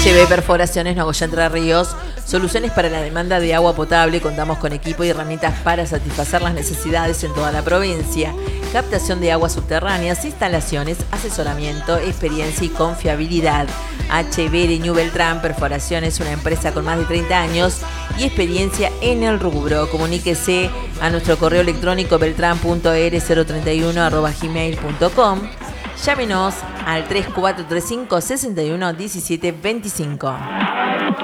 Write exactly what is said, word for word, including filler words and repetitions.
H B Perforaciones Nogoyá Entre Ríos, soluciones para la demanda de agua potable. Contamos con equipo y herramientas para satisfacer las necesidades en toda la provincia. Captación de aguas subterráneas, instalaciones, asesoramiento, experiencia y confiabilidad. H B Leñú Beltrán Perforaciones, una empresa con más de treinta años y experiencia en el rubro. Comuníquese a nuestro correo electrónico beltrán punto r cero treinta y uno arroba gmail punto com. Llámenos al tres cuatro tres cinco, seis uno, uno siete dos cinco.